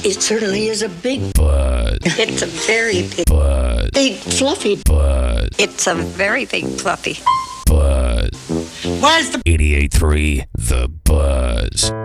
It certainly is a big Buzz. It's a very big, Buzz. big fluffy. Buzz. it's a very big fluffy. Buzz. Where's the 88.3 The Buzz.